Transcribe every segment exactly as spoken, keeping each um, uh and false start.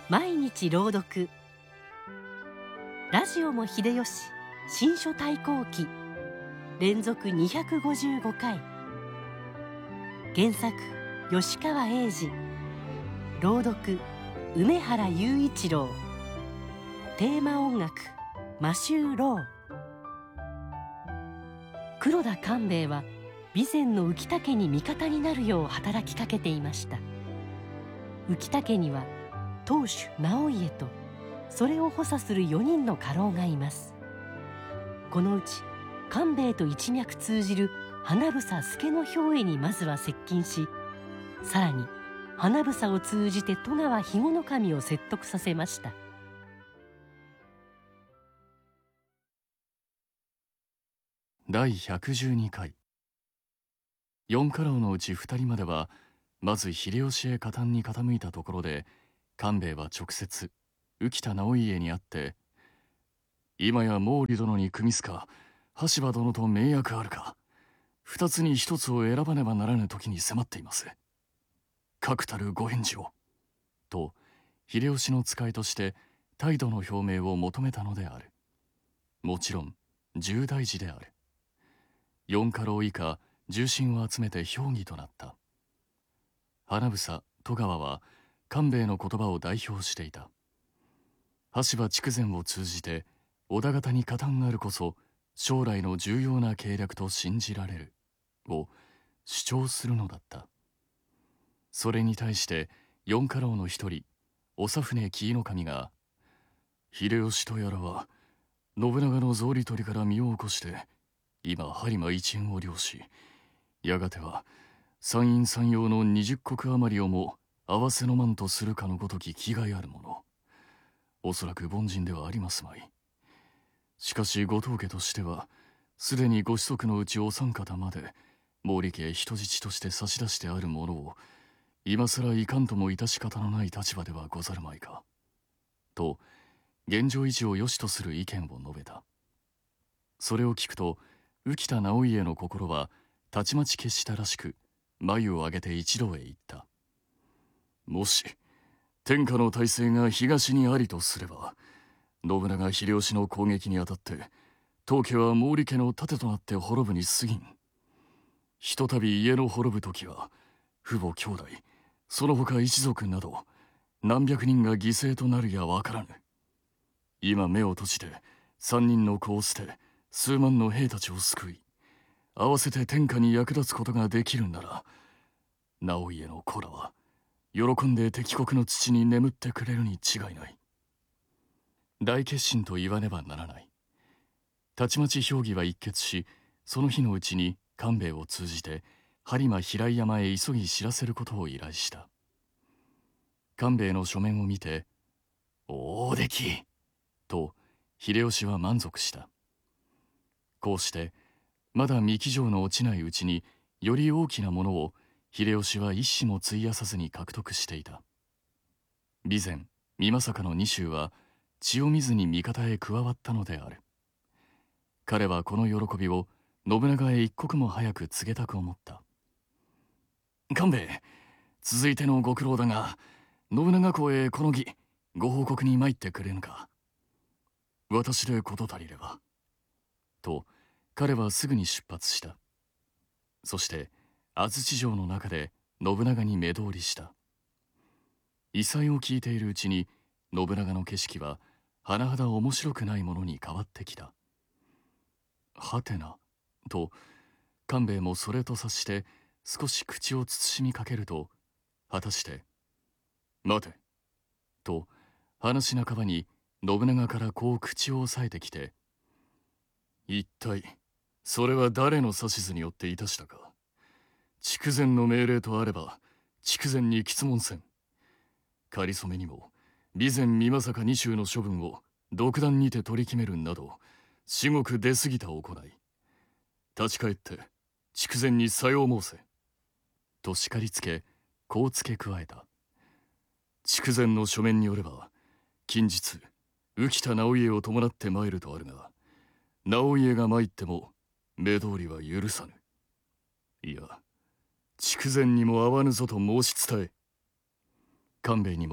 毎日朗読。ラジオも秀吉新書対抗記連続にひゃくごじゅうごかい。原作吉川英治、朗読梅原雄一郎、テーマ音楽マシュー・ロー。黒田官兵衛は備前の浮田家に味方になるよう働きかけていました。浮田家には当主直家とそれを補佐するよにんの家老がいます。このうち官兵衛と一脈通じる花房助の兵衛にまずは接近し、さらに花房を通じて戸川肥後守を説得させました。 だいひゃくじゅうにかい。四家老のうち二人まではまず秀吉へ加担に傾いたところで、官兵衛は直接浮田直家に会って、今や毛利殿に組みすか羽柴殿と盟約あるか、二つに一つを選ばねばならぬ時に迫っています。確たるご返事を。と秀吉の使いとして態度の表明を求めたのである。もちろん重大事である。四家老以下重臣を集めて評議となった。花房戸川は官兵衛の言葉を代表していた。羽柴筑前を通じて織田方に加担があるこそ将来の重要な計略と信じられるを主張するのだった。それに対して四家老の一人長船紀伊守が、秀吉とやらは信長の草履取りから身を起こして今播磨一円を領し、やがては山陰山陽の二十石余りをも合わせの満とするかのごとき気概あるもの。おそらく凡人ではありますまい。しかし後藤家としてはすでにご子息のうちお三方まで毛利家人質として差し出してあるものを今更いかんとも致し方のない立場ではござるまいか。と現状維持を良しとする意見を述べた。それを聞くと浮田直家の心はたちまち決したらしく、眉を上げて一同へ言った。もし天下の大勢が東にありとすれば、信長秀吉の攻撃にあたって当家は毛利家の盾となって滅ぶに過ぎん。ひとたび家の滅ぶ時は父母兄弟その他一族など何百人が犠牲となるやわからぬ。今目を閉じて三人の子を捨て数万の兵たちを救い、合わせて天下に役立つことができるなら、直家の子らは喜んで敵国の土に眠ってくれるに違いない。大決心と言わねばならない。たちまち評議は一決し、その日のうちに官兵衛を通じて播磨平井山へ急ぎ知らせることを依頼した。官兵衛の書面を見て「大出来!」と秀吉は満足した。こうしてまだ三木城の落ちないうちにより大きなものを秀吉は一矢も費やさずに獲得していた。備前美作の二州は血を見ずに味方へ加わったのである。彼はこの喜びを信長へ一刻も早く告げたく思った。官兵衛、続いてのご苦労だが、信長公へこの儀ご報告に参ってくれぬか。私で事足りれば。と彼はすぐに出発した。そして安土城の中で信長に目通りした。異彩を聞いているうちに信長の景色は甚だ面白くないものに変わってきた。はてなと官兵衛もそれと察して少し口を慎みかけると、果たして「待て」と話半ばに信長からこう口を押さえてきて「一体それは誰の指図によっていたしたか。筑前の命令とあれば筑前に詰問せん。仮初めにも備前美作二州の処分を独断にて取り決めるなど至極出過ぎた行い。立ち返って筑前にさよう申せ」と叱りつけ、こう付け加えた。筑前の書面によれば近日浮田直家を伴って参るとあるが、直家が参っても目通りは許さぬ。いや筑前にも会わぬぞと申し伝え。官兵衛にも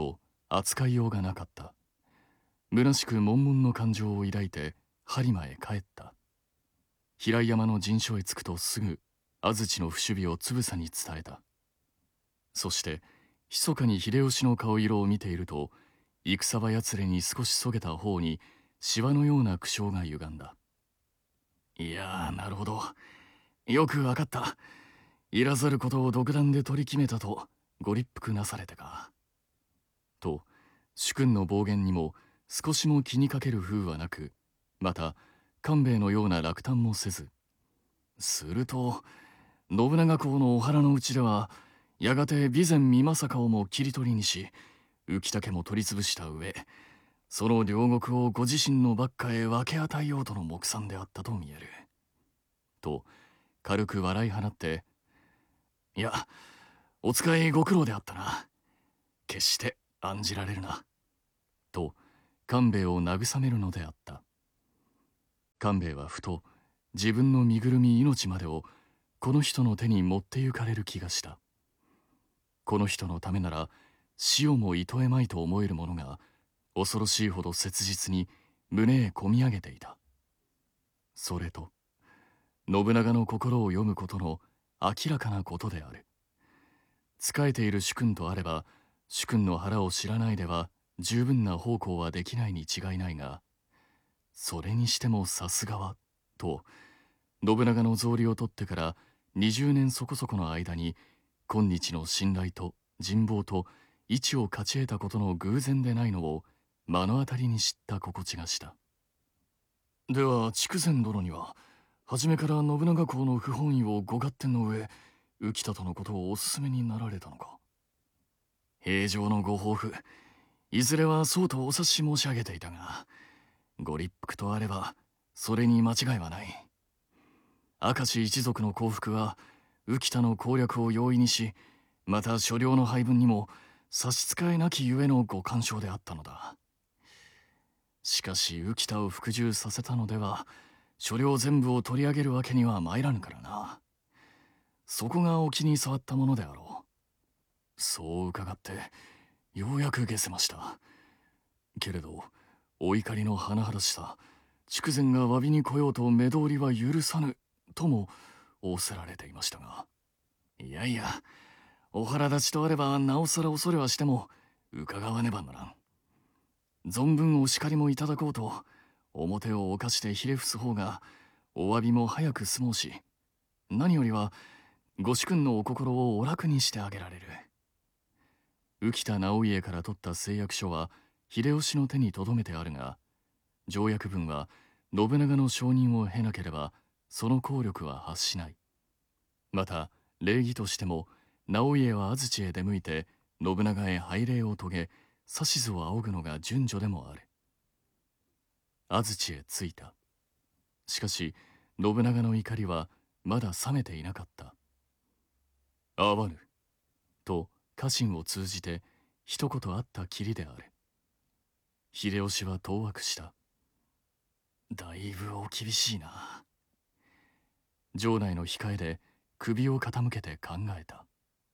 扱いようがなかった。虚しく悶々の感情を抱いて播磨へ帰った。平井山の陣所へ着くとすぐ安土の不守備をつぶさに伝えた。そして密かに秀吉の顔色を見ていると、戦場やつれに少しそげた方にシワのような苦笑が歪んだ。いやー、なるほど、よくわかった。いらざることを独断で取り決めたとご立腹なされてか。と主君の暴言にも少しも気にかける風はなく、また官兵衛のような落胆もせず、すると信長公のお腹の内ではやがて備前美政をも切り取りにし、浮田家も取り潰した上、その両国をご自身のばっかへ分け与えようとの目算であったと見える。と軽く笑い放って、いや、お使いご苦労であったな。決して案じられるな。と官兵衛を慰めるのであった。官兵衛はふと自分の身ぐるみ命までをこの人の手に持ってゆかれる気がした。この人のためなら死をもいとえまいと思えるものが恐ろしいほど切実に胸へ込み上げていた。それと信長の心を読むことの明らかなことである。仕えている主君とあれば、主君の腹を知らないでは十分な奉公はできないに違いないが、それにしてもさすがはと信長の草履を取ってからにじゅうねんそこそこの間に今日の信頼と人望と位置を勝ち得たことの偶然でないのを目の当たりに知った心地がした。では筑前殿には初めから信長公の不本意をご合点の上、浮田とのことをお勧めになられたのか。平常のご抱負、いずれはそうとお察し申し上げていたが、ご立腹とあればそれに間違いはない。明石一族の降伏は浮田の攻略を容易にし、また所領の配分にも差し支えなきゆえのご干渉であったのだ。しかし浮田を服従させたのでは所領全部を取り上げるわけには参らぬからな。そこがお気に障ったものであろう。そう伺ってようやく解せました。けれどお怒りの甚だしさ、筑前が詫びに来ようと目通りは許さぬとも仰せられていましたが、いやいや、お腹立ちとあればなおさら恐れはしても伺わねばならん。存分お叱りもいただこうと表を犯してひれ伏す方がお詫びも早く済もうし、何よりはご主君のお心をお楽にしてあげられる。浮田直家から取った誓約書は秀吉の手に留めてあるが、条約文は信長の承認を経なければその効力は発しない。また礼儀としても直家は安土へ出向いて信長へ拝礼を遂げ指図を仰ぐのが順序でもある。安土へ着いた。しかし信長の怒りはまだ冷めていなかった。会わぬと家臣を通じて一言あったきりである。秀吉は当惑した。だいぶお厳しいな。城内の控えで首を傾けて考えた。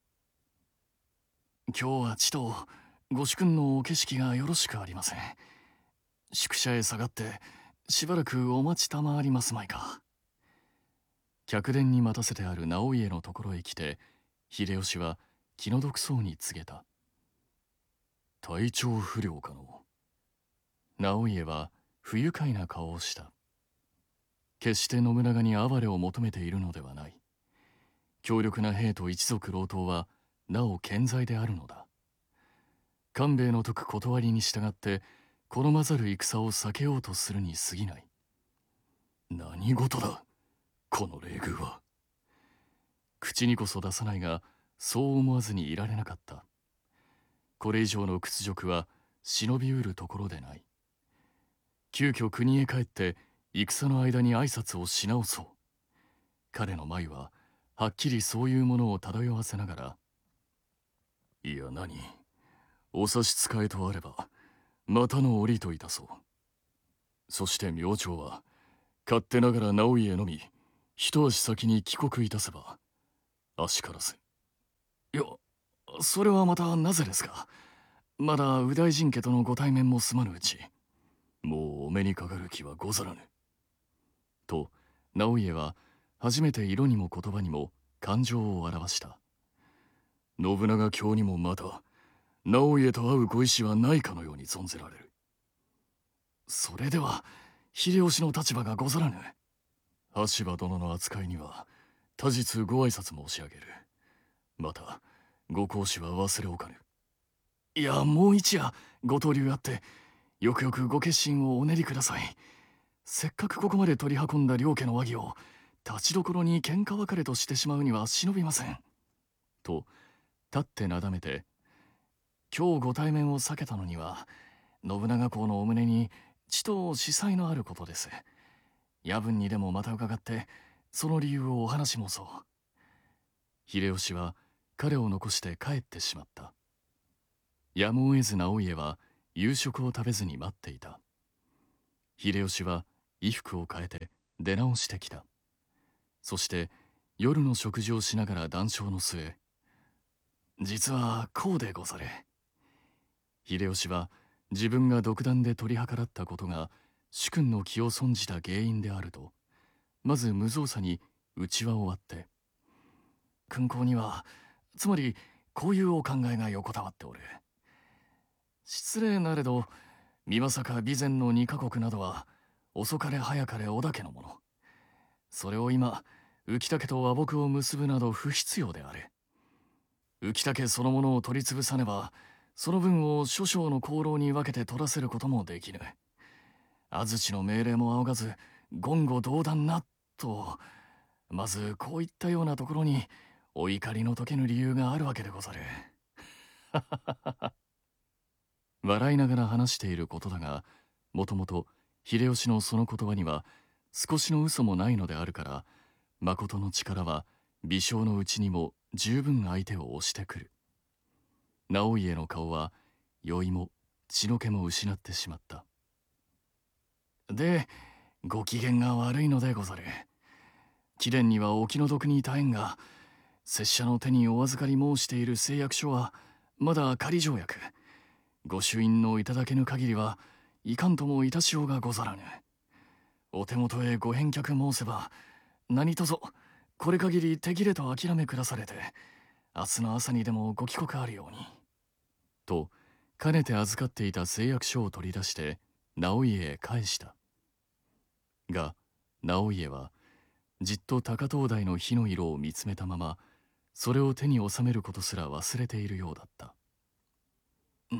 今日はちとご主君のお景色がよろしくありません。宿舎へ下がってしばらくお待ちたまわりますまいか。客殿に待たせてある直家のところへ来て、秀吉は気の毒そうに告げた。体調不良かの。直家は不愉快な顔をした。決して信長に哀れを求めているのではない。強力な兵と一族郎党はなお健在であるのだ。官兵衛の説く断りに従って好まざる戦を避けようとするに過ぎない。何事だこの冷遇は。口にこそ出さないがそう思わずにいられなかった。これ以上の屈辱は忍びうるところでない。急遽国へ帰って戦の間に挨拶をし直そう。彼の舞ははっきりそういうものを漂わせながら、いや何、お差し支えとあればまたの折といたそう。そして明朝は勝手ながら直家のみ一足先に帰国いたせばあしからず。いや、それはまたなぜですか。 まだ右大臣家とのご対面も済まぬうち、もうお目にかかる気はござらぬ。と直家は初めて色にも言葉にも感情を表した。信長卿にもまた直家と会うご意思はないかのように存ぜられる。それでは秀吉の立場がござらぬ。羽柴殿の扱いには他日ご挨拶申し上げる。またご公使は忘れおかぬ。いや、もう一夜ご登竜あってよくよくご決心をお練りください。せっかくここまで取り運んだ両家の和議を立ちどころに喧嘩別れとしてしまうには忍びません。と立ってなだめて、今日ご対面を避けたのには信長公のお胸にちと司祭のあることです。夜分にでもまた伺ってその理由をお話し申そう。秀吉は彼を残して帰ってしまった。やむを得ず直家は夕食を食べずに待っていた。秀吉は衣服を変えて出直してきた。そして夜の食事をしながら談笑の末、実はこうでござれ。秀吉は自分が独断で取り計らったことが主君の気を損じた原因であると、まず無造作に内輪を割って、君公にはつまりこういうお考えが横たわっておる。失礼なれど美作備前の二カ国などは遅かれ早かれ織田家のもの。それを今浮田家と和睦を結ぶなど不必要である。浮田家そのものを取り潰さねば、その分を諸将の功労に分けて取らせることもできぬ。安土の命令も仰がず言語道断なと、まずこういったようなところにお怒りの解けぬ理由があるわけでござる。笑いながら話していることだが、もともと秀吉のその言葉には少しの嘘もないのであるから、誠の力は微笑のうちにも十分相手を押してくる。直家の顔は酔いも血の気も失ってしまった。で、ご機嫌が悪いのでござる。貴殿にはお気の毒に耐えんが、拙者の手にお預かり申している誓約書はまだ仮条約。ご朱印のいただけぬ限りはいかんともいたしようがござらぬ。お手元へご返却申せば、何とぞこれ限り手切れと諦めくだされて、明日の朝にでもご帰国あるように。とかねて預かっていた誓約書を取り出して直家へ返した。が直家はじっと高灯台の火の色を見つめたまま、それを手に収めることすら忘れているようだった。うん。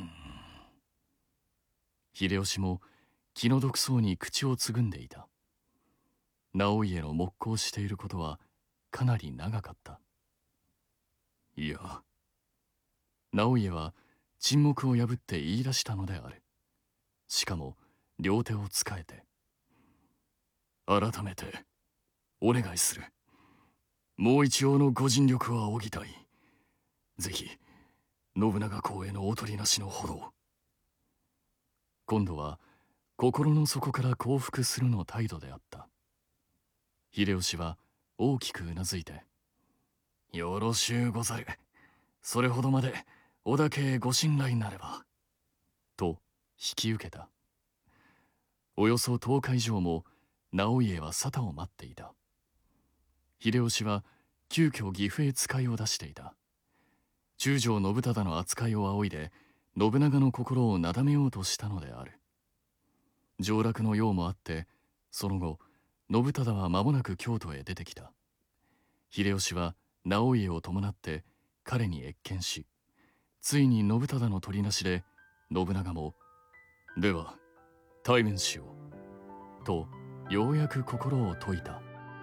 秀吉も気の毒そうに口をつぐんでいた。直家の黙考していることはかなり長かった。いや、直家は沈黙を破って言い出したのである。しかも両手を使えて、改めてお願いする。もう一応のご尽力は仰ぎたい。ぜひ信長公へのお取りなしのほどを。今度は心の底から降伏するの態度であった。秀吉は大きくうなずいて、よろしゅうござる。それほどまで織田家へご信頼なれば。と引き受けた。およそとおか以上も直家は沙汰を待っていた。秀吉は急遽岐阜へ使いを出していた。中将信忠の扱いを仰いで信長の心をなだめようとしたのである。上洛の用もあって、その後信忠は間もなく京都へ出てきた。秀吉は直家を伴って彼に謁見し、ついに信忠の取りなしで信長も「では対面しよう」とようやく心を解いた。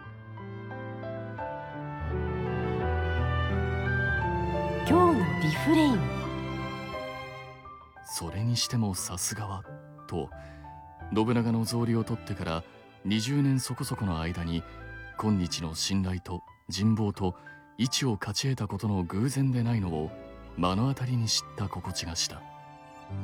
今日のリフレイン。 それにしてもさすがはと、信長の草履を取ってからにじゅうねんそこそこの間に今日の信頼と人望と位置を勝ち得たことの偶然でないのを目の当たりに知った心地がした。